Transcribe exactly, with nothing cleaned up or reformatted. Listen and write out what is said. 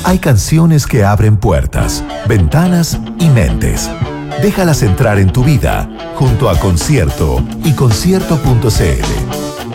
Hay canciones que abren puertas, ventanas y mentes. Déjalas entrar en tu vida junto a Concierto y concierto punto c l.